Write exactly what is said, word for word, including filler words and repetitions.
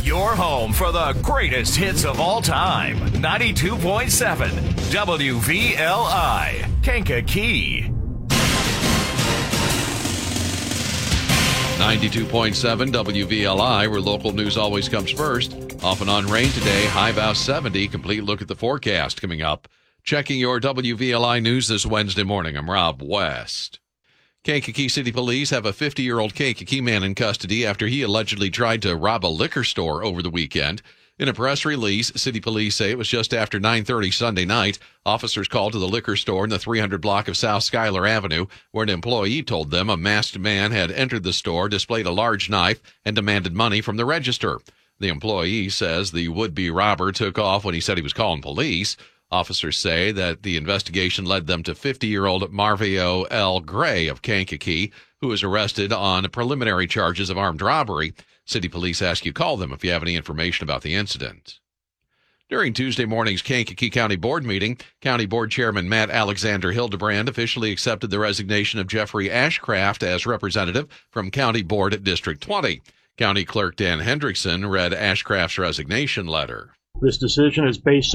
Your home for the greatest hits of all time. ninety-two point seven W V L I, Kankakee. ninety-two point seven W V L I, where local news always comes first. Off and on rain today, high about seventy. Complete look at the forecast coming up. Checking your W V L I news this Wednesday morning. I'm Rob West. Kankakee City Police have a fifty-year-old Kankakee man in custody after he allegedly tried to rob a liquor store over the weekend. In a press release, City Police say it was just after nine thirty Sunday night. Officers called to the liquor store in the three hundred block of South Schuyler Avenue, where an employee told them a masked man had entered the store, displayed a large knife, and demanded money from the register. The employee says the would-be robber took off when he said he was calling police. Officers say that the investigation led them to fifty-year-old Marvio L. Gray of Kankakee, who was arrested on preliminary charges of armed robbery. City Police ask you call them if you have any information about the incident. During Tuesday morning's Kankakee County Board meeting, County Board Chairman Matt Alexander Hildebrand officially accepted the resignation of Jeffrey Ashcraft as representative from County Board at District twenty. County Clerk Dan Hendrickson read Ashcraft's resignation letter. This decision is based